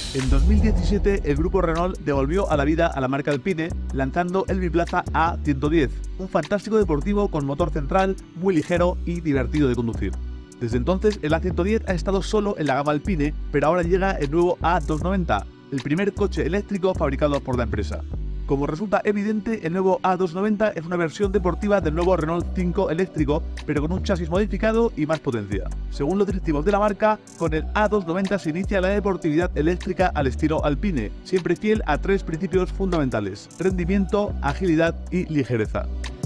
En 2017, el grupo Renault devolvió a la vida a la marca Alpine lanzando el biplaza A110, un fantástico deportivo con motor central, muy ligero y divertido de conducir. Desde entonces, el A110 ha estado solo en la gama Alpine, pero ahora llega el nuevo A290, el primer coche eléctrico fabricado por la empresa. Como resulta evidente, el nuevo A290 es una versión deportiva del nuevo Renault 5 eléctrico, pero con un chasis modificado y más potencia. Según los directivos de la marca, con el A290 se inicia la deportividad eléctrica al estilo Alpine, siempre fiel a tres principios fundamentales: rendimiento, agilidad y ligereza.